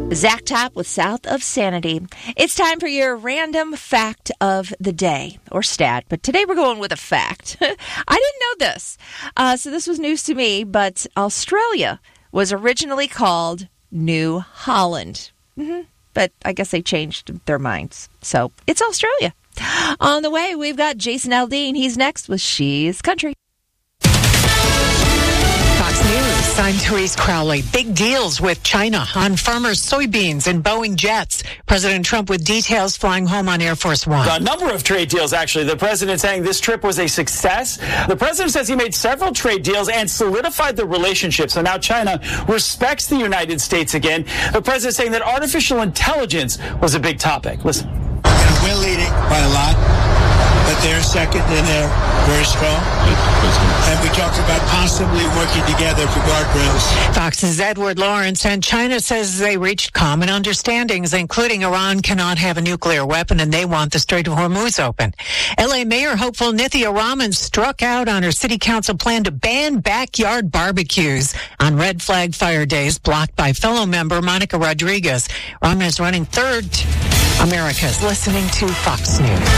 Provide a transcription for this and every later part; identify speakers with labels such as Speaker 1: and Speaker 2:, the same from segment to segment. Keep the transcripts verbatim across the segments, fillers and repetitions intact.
Speaker 1: Zach Top with South of Sanity. It's time for your random fact of the day, or stat, but today we're going with a fact. I didn't know this, uh, so this was news to me, but Australia was originally called New Holland. Mm-hmm. But I guess they changed their minds, so it's Australia. On the way, we've got Jason Aldean. He's next with She's Country.
Speaker 2: Fox News, I'm Therese Crowley. Big deals with China on farmers' soybeans and Boeing jets. President Trump with details flying home on Air Force One.
Speaker 3: A number of trade deals, actually. The president saying this trip was a success. The president says he made several trade deals and solidified the relationship. So now China respects the United States again. The president saying that artificial intelligence was a big topic. Listen.
Speaker 4: And we're leading by a lot, but they're second and they're very strong. And we talked about possibly working together for guardrails.
Speaker 2: Fox's Edward Lawrence, and China says they reached common understandings, including Iran cannot have a nuclear weapon and they want the Strait of Hormuz open. L A Mayor hopeful Nithya Raman struck out on her city council plan to ban backyard barbecues on red flag fire days, blocked by fellow member Monica Rodriguez. Raman is running third. America's listening to Fox News.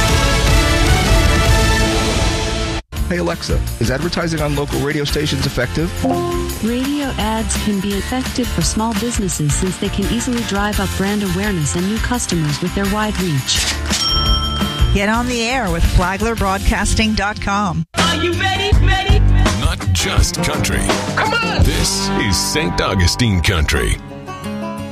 Speaker 5: Hey Alexa, is advertising on local radio stations effective?
Speaker 6: Radio ads can be effective for small businesses since they can easily drive up brand awareness and new customers with their wide reach.
Speaker 7: Get on the air with Flagler Broadcasting dot com.
Speaker 8: Are you ready? Ready?
Speaker 9: Not just country.
Speaker 8: Come on!
Speaker 9: This is Saint Augustine Country.